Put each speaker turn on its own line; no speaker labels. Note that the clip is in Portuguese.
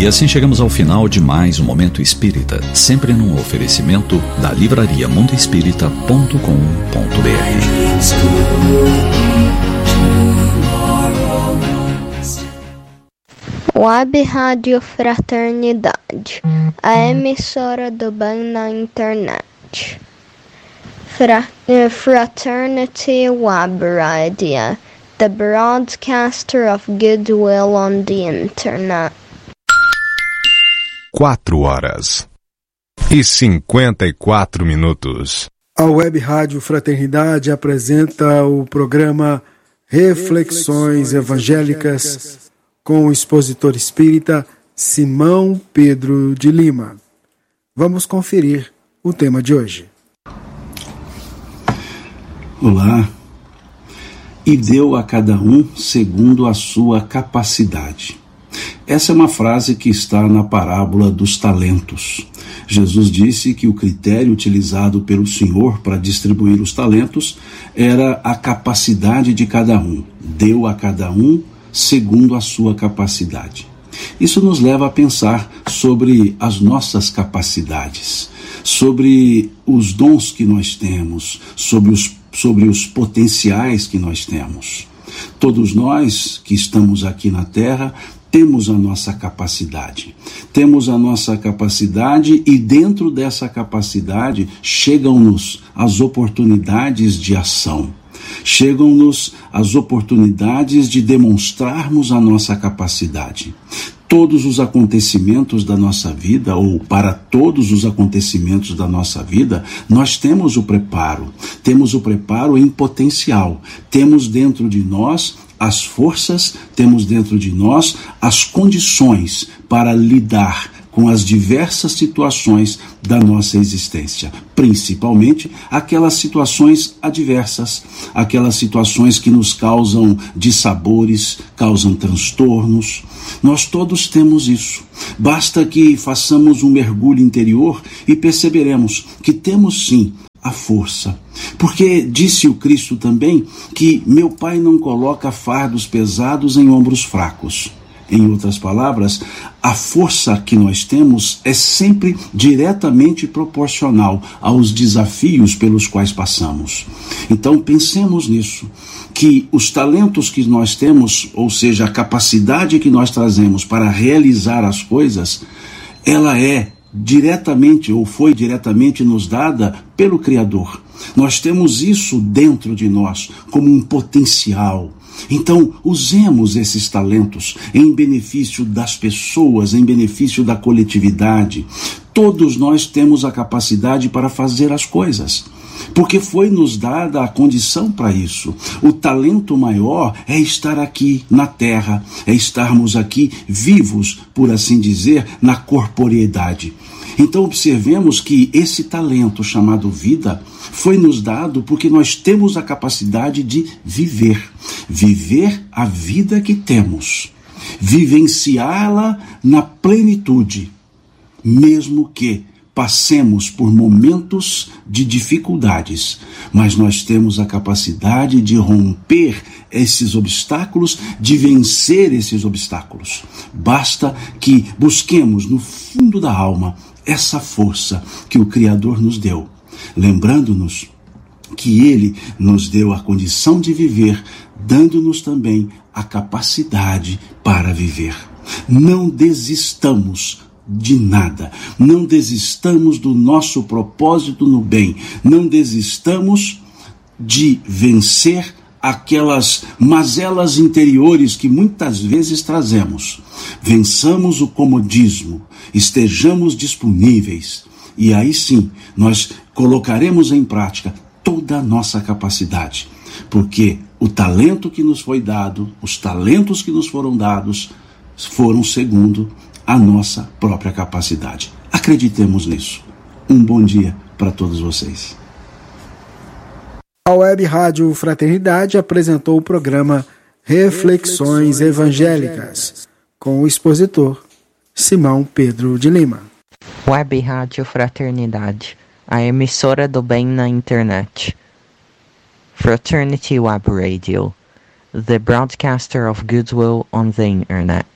E assim chegamos ao final de mais um Momento Espírita, sempre num oferecimento da livraria mundoespírita.com.br.
Web Rádio Fraternidade, a emissora do bem na internet. Fraternity Web Radio, the broadcaster of goodwill on the internet.
4h54.
A Web Rádio Fraternidade apresenta o programa Reflexões Evangélicas com o expositor espírita Simão Pedro de Lima. Vamos conferir o tema de hoje.
Olá. E deu a cada um segundo a sua capacidade. Essa é uma frase que está na parábola dos talentos. Jesus disse que o critério utilizado pelo Senhor para distribuir os talentos era a capacidade de cada um. Deu a cada um segundo a sua capacidade. Isso nos leva a pensar sobre as nossas capacidades, sobre os dons que nós temos, sobre os potenciais que nós temos. Todos nós que estamos aqui na Terra temos a nossa capacidade. Temos a nossa capacidade e dentro dessa capacidade chegam-nos as oportunidades de ação. Chegam-nos as oportunidades de demonstrarmos a nossa capacidade. Todos os acontecimentos da nossa vida, ou para todos os acontecimentos da nossa vida, nós temos o preparo em potencial. Temos dentro de nós as forças, temos dentro de nós as condições para lidar com as diversas situações da nossa existência, principalmente aquelas situações adversas, aquelas situações que nos causam dissabores, causam transtornos. Nós todos temos isso. Basta que façamos um mergulho interior e perceberemos que temos sim a força. Porque disse o Cristo também que meu Pai não coloca fardos pesados em ombros fracos. Em outras palavras, a força que nós temos é sempre diretamente proporcional aos desafios pelos quais passamos. Então pensemos nisso, que os talentos que nós temos, ou seja, a capacidade que nós trazemos para realizar as coisas, ela é diretamente ou foi diretamente nos dada pelo Criador. Nós temos isso dentro de nós como um potencial. Então, usemos esses talentos em benefício das pessoas, em benefício da coletividade. Todos nós temos a capacidade para fazer as coisas, porque foi nos dada a condição para isso. O talento maior é estar aqui na Terra, é estarmos aqui vivos, por assim dizer, na corporeidade. Então observemos que esse talento chamado vida foi nos dado porque nós temos a capacidade de viver a vida que temos, vivenciá-la na plenitude, mesmo que passemos por momentos de dificuldades, mas nós temos a capacidade de romper esses obstáculos, de vencer esses obstáculos. Basta que busquemos no fundo da alma essa força que o Criador nos deu, lembrando-nos que Ele nos deu a condição de viver, dando-nos também a capacidade para viver. Não desistamos de nada, não desistamos do nosso propósito no bem, não desistamos de vencer aquelas mazelas interiores que muitas vezes trazemos. Vençamos o comodismo, estejamos disponíveis e aí sim nós colocaremos em prática toda a nossa capacidade, porque o talento que nos foi dado, os talentos que nos foram dados, foram segundo a nossa própria capacidade. Acreditemos nisso. Um bom dia para todos vocês.
A Web Rádio Fraternidade apresentou o programa Reflexões Evangélicas com o expositor Simão Pedro de Lima.
Web Rádio Fraternidade, a emissora do bem na internet. Fraternity Web Radio, the broadcaster of goodwill on the internet.